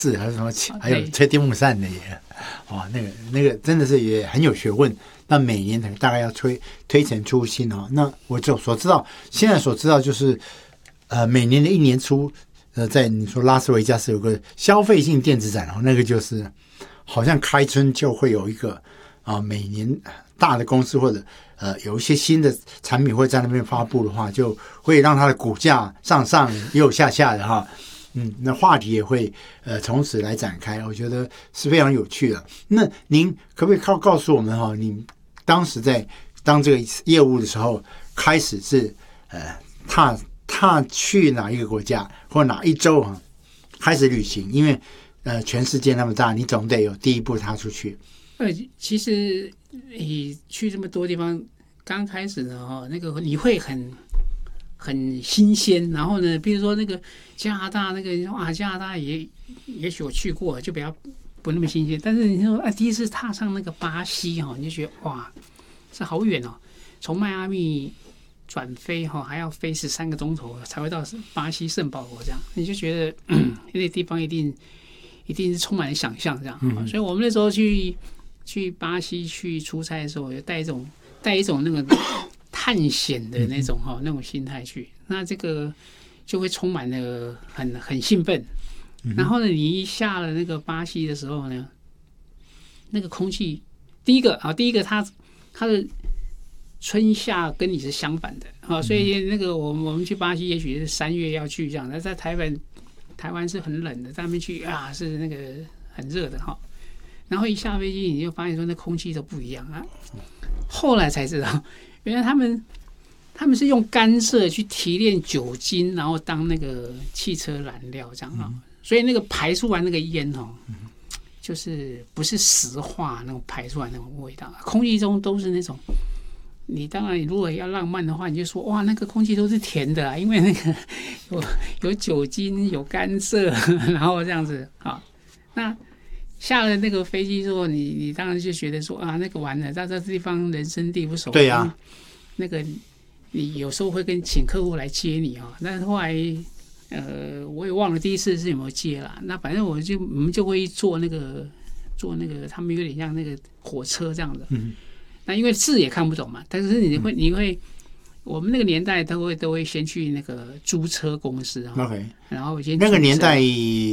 是还有什么，还有吹电风扇的也，那个真的是也很有学问。那每年大概要推陈出新哦。那我就现在所知道就是，每年的一年初，在你说拉斯维加斯有个消费性电子展哦，那个就是好像开春就会有一个每年大的公司或者有一些新的产品会在那边发布的话，就会让它的股价上又下的哈。那话题也会从此来展开，我觉得是非常有趣的。那您可不可以告诉我们哈，你当时在当这个业务的时候，开始是踏去哪一个国家或哪一州开始旅行？因为全世界那么大，你总得有第一步踏出去。 其实你去这么多地方，刚开始呢那个你会很新鲜，然后呢，比如说那个加拿大那个加拿大也许我去过，就比较不那么新鲜。但是你说第一次踏上那个巴西你就觉得哇，这好远哦，从迈阿密转飞还要飞13个钟头才会到巴西圣保罗这样，你就觉得那个地方一定是充满了想象这样。所以我们那时候去巴西去出差的时候，有带一种那个探险的那种心态去，那这个就会充满了很兴奋。然后呢，你一下了那个巴西的时候呢，那个空气，第一个它的春夏跟你是相反的所以那个我们去巴西也许是3月要去这样，那在台湾是很冷的，在那边去是那个很热的然后一下飞机你就发现说那空气都不一样后来才知道原来他们是用甘蔗去提炼酒精，然后当那个汽车燃料这样所以那个排出来那个烟就是不是石化那种排出来那种味道，空气中都是那种。你当然，如果要浪漫的话，你就说哇，那个空气都是甜的因为那个有酒精、有甘蔗，然后这样子那下了那个飞机之后，你当然就觉得说那个完了，在这地方人生地不熟。 对呀， 那个你有时候会请客户来接你但是后来我也忘了第一次是有没有接啦。那反正我们就会坐那个他们有点像那个火车这样的。那因为字也看不懂嘛，但是你会，我们那个年代都会先去那个租车公司 OK， 然后先那个年代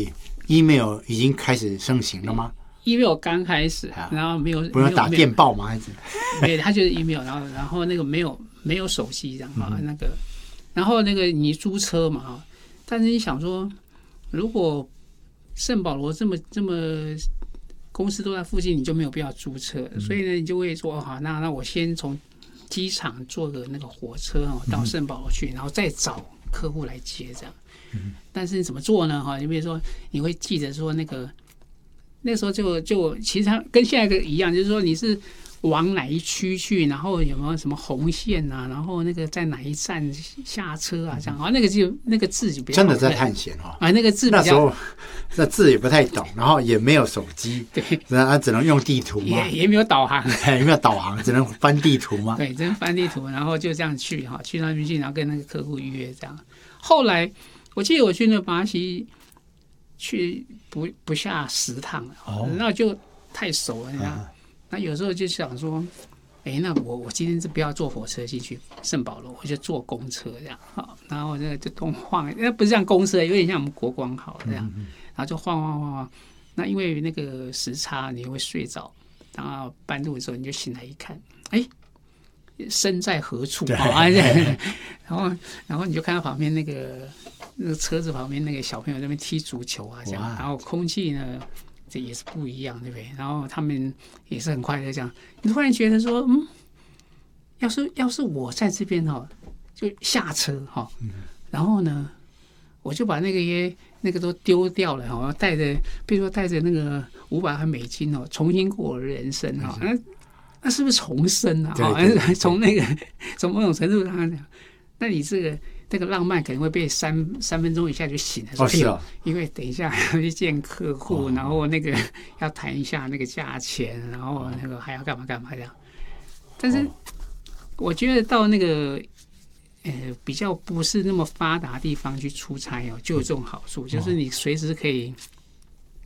email 已经开始盛行了吗？ email 刚开始，然后没有不用打电报吗？还是对，它就是 email， 然后那个没有手机这样那个，然后那个你租车嘛但是你想说，如果圣保罗这么公司都在附近，你就没有必要租车，所以呢，你就会说好，那我先从机场坐个那个火车到圣保罗去，然后再找客户来接这样。但是怎么做呢？你比如说，你会记得说那时候就其实它跟现在一样，就是说你是往哪一区去，然后有没有什么红线啊，然后那个在哪一站下车这样那个字就比较真的在探险那个字比较那时候那字也不太懂，然后也没有手机， 对， 只能用地图嘛， 也没有导航， 也没有导航，只能翻地图嘛。 对，只能翻地图，然后就这样去那边去，然后跟那个客户预约这样。后来我记得我去那巴西去不下10趟了，那就太熟了，那有时候就想说，那我今天是不要坐火车进去圣保罗，我就坐公车这样然后那就东晃，那不是像公车，有点像我们国光号这样，然后就晃。那因为那个时差，你会睡着，然后半路的时候你就醒来一看，身在何处然后你就看到旁边那个车子旁边那个小朋友在那边踢足球这样，然后空气呢这也是不一样，对不对？然后他们也是很快的这样，你突然觉得说，要是我在这边就下车然后呢，我就把那个都丢掉了带着，比如说带着那个$500重新过我的人生那是不是重生啊？ 对从某种程度上讲，那你这个浪漫可能会被3分钟以下就醒了。 是因为等一下要去见客户，然后那个要谈一下那个价钱，然后那个还要干嘛这样。但是我觉得到那个比较不是那么发达的地方去出差就有这种好处，就是你随时可以